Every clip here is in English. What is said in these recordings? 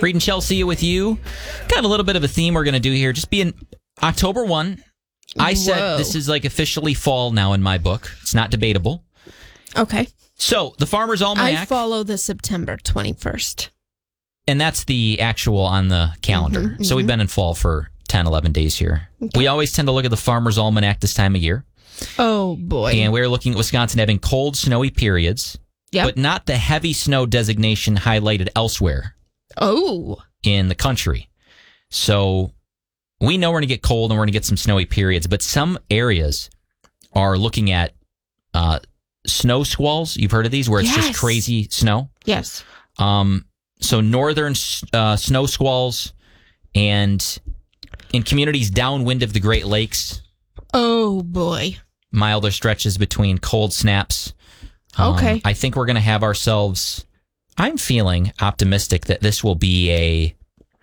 Reed and Chelsea with you. Got a little bit of a theme we're going to do here. Just being October 1. I said this is like officially fall now in my book. It's not debatable. Okay. So, the Farmer's Almanac. I follow the September 21st. And that's the actual on the calendar. So we've been in fall for 10, 11 days here. Okay. We always tend to look at the Farmer's Almanac this time of year. Oh, boy. And we're looking at Wisconsin having cold, snowy periods, but not the heavy snow designation highlighted elsewhere in the country. So we know we're going to get cold and we're going to get some snowy periods, but some areas are looking at snow squalls. You've heard of these, where it's just crazy snow? Yes. So northern snow squalls and in communities downwind of the Great Lakes. Oh, boy. Milder stretches between cold snaps. Okay. I think we're going to have ourselves... I'm feeling optimistic that this will be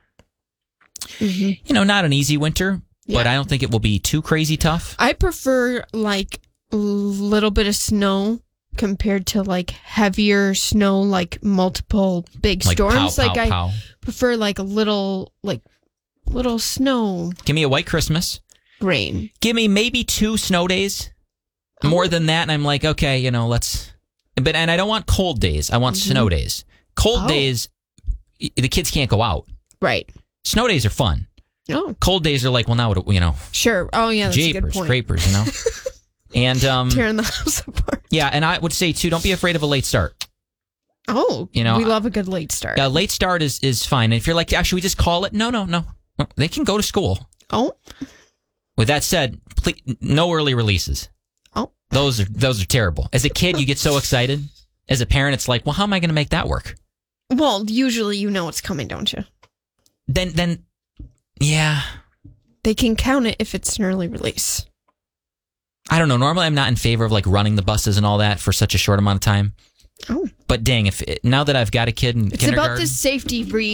not an easy winter, but I don't think it will be too crazy tough. I prefer, like, a little bit of snow compared to, like, heavier snow, like multiple big storms. I prefer, like, a little snow. Give me a white Christmas. Rain. Give me maybe 2 snow days. More than that, and I'm like, okay, let's... And I don't want cold days. I want snow days. Cold days, the kids can't go out. Right. Snow days are fun. Oh. Cold days are like, well, now, Sure. Oh, yeah, that's japers, a good point. Scrapers, And, tearing the house apart. Yeah, and I would say, too, don't be afraid of a late start. Oh, we love a good late start. A late start is fine. And if you're like, should we just call it? No. They can go to school. Oh. With that said, please, no early releases. Oh. Those are terrible. As a kid, you get so excited. As a parent, it's like, well, how am I going to make that work? Well, usually you know it's coming, don't you? Then, yeah. They can count it if it's an early release. I don't know. Normally, I'm not in favor of like running the buses and all that for such a short amount of time. Oh. But dang, now that I've got a kid in kindergarten. It's about the safety, Reed.